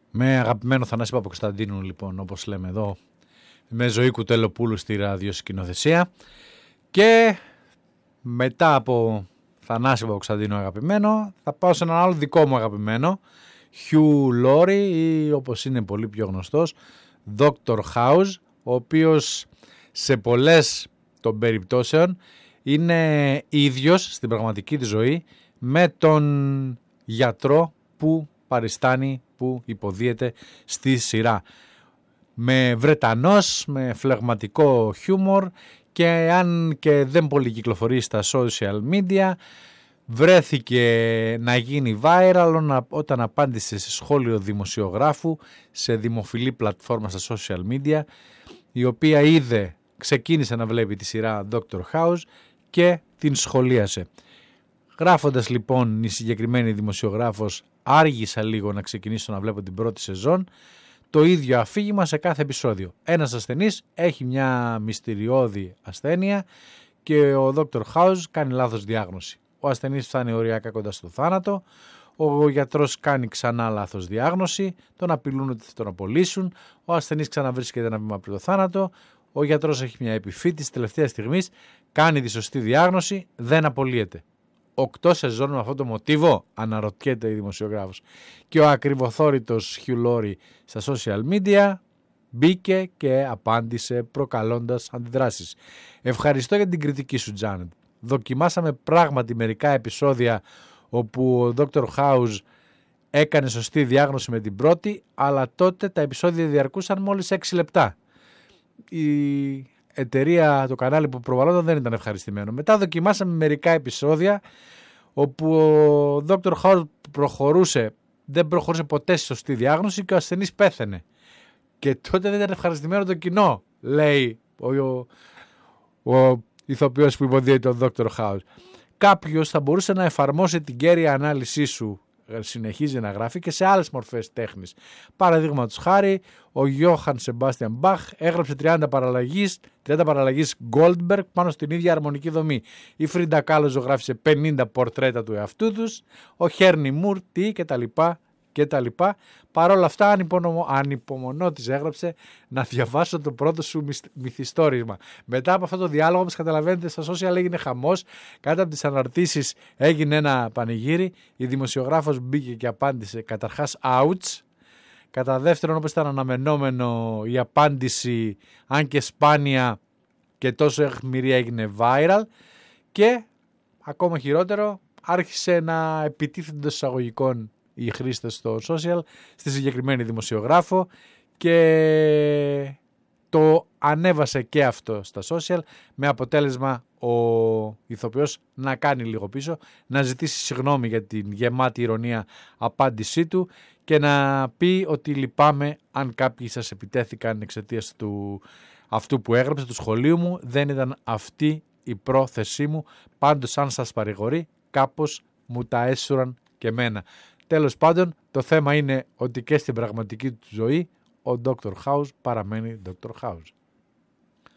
Με αγαπημένο Θανάση Παπακοσταντίνου, λοιπόν, όπως λέμε εδώ, με Ζωή Κουτελοπούλου στη ραδιοσκηνοθεσία. Και μετά από Θανάση Παπακοσταντίνου αγαπημένο, θα πάω σε έναν άλλο δικό μου αγαπημένο, Hugh Laurie, ή όπως είναι πολύ πιο γνωστός, Dr. House, ο οποίος σε πολλές των περιπτώσεων είναι ίδιος στην πραγματική της ζωή με τον γιατρό που παριστάνει, που υποδίεται στη σειρά. Με Βρετανός, με φλεγματικό χιούμορ, και αν και δεν πολύ κυκλοφορεί στα social media, βρέθηκε να γίνει viral όταν απάντησε σε σχόλιο δημοσιογράφου σε δημοφιλή πλατφόρμα στα social media, η οποία ξεκίνησε να βλέπει τη σειρά Dr. House και την σχολίασε. Γράφοντας λοιπόν η συγκεκριμένη δημοσιογράφος, άργησα λίγο να ξεκινήσω να βλέπω την πρώτη σεζόν, το ίδιο αφήγημα σε κάθε επεισόδιο. Ένας ασθενής έχει μια μυστηριώδη ασθένεια και ο Dr. House κάνει λάθος διάγνωση. Ο ασθενής φτάνει οριακά κοντά στο θάνατο, ο γιατρός κάνει ξανά λάθος διάγνωση, τον απειλούν ότι θα τον απολύσουν, ο ασθενής ξαναβρίσκεται ένα βήμα πριν το θάνατο, ο γιατρός έχει μια επιφύτηση τελευταία στιγμής, κάνει τη σωστή διάγνωση, δεν απολύεται. 8 σεζόν με αυτό το μοτίβο, αναρωτιέται η δημοσιογράφος. Και ο ακριβοθόρητος Hugh Laurie στα social media μπήκε και απάντησε προκαλώντας αντιδράσεις. Ευχαριστώ για την κριτική σου, Τζάνετ. Δοκιμάσαμε πράγματι μερικά επεισόδια όπου ο Dr. House έκανε σωστή διάγνωση με την πρώτη, αλλά τότε τα επεισόδια διαρκούσαν μόλις 6 λεπτά. Η εταιρεία, το κανάλι που προβαλλόταν δεν ήταν ευχαριστημένο. Μετά δοκιμάσαμε μερικά επεισόδια όπου ο Dr. House δεν προχωρούσε ποτέ στη σωστή διάγνωση και ο ασθενής πέθαινε. Και τότε δεν ήταν ευχαριστημένο το κοινό, λέει ο ηθοποιός που υποδίεται τον Dr. House. Κάποιος θα μπορούσε να εφαρμόσει την κέρια ανάλυση σου, συνεχίζει να γράφει, και σε άλλες μορφές τέχνης. Παραδείγματος χάρη, ο Johann Sebastian Bach έγραψε 30 παραλλαγής Goldberg πάνω στην ίδια αρμονική δομή. Η Frida Kahlo ζωγράφησε 50 πορτρέτα του εαυτού τους, ο Χέρνι Μουρ κτλ. Παρ' όλα αυτά ανυπομονώ, της έγραψε, να διαβάσω το πρώτο σου μυθιστόρημα. Μετά από αυτό το διάλογο, όπως καταλαβαίνετε, στα social έγινε χαμός. Κάτω από τις αναρτήσεις έγινε ένα πανηγύρι. Η δημοσιογράφος μπήκε και απάντησε καταρχάς ouch. Κατά δεύτερον, όπως ήταν αναμενόμενο, η απάντηση, αν και σπάνια και τόσο αιχμηρή, έγινε viral. Και ακόμα χειρότερο, άρχισε να επιτίθενται εντός εισαγωγικών οι χρήστες στο social στη συγκεκριμένη δημοσιογράφο και το ανέβασε και αυτό στα social, με αποτέλεσμα ο ηθοποιός να κάνει λίγο πίσω, να ζητήσει συγγνώμη για την γεμάτη ηρωνία απάντησή του και να πει ότι λυπάμαι αν κάποιοι σας επιτέθηκαν εξαιτίας του αυτού που έγραψε, του σχολείου μου. Δεν ήταν αυτή η πρόθεσή μου, πάντως αν σας παρηγορεί κάπως μου τα έσουραν και εμένα. Τέλος πάντων, το θέμα είναι ότι και στην πραγματική του ζωή ο Dr. House παραμένει Dr. House.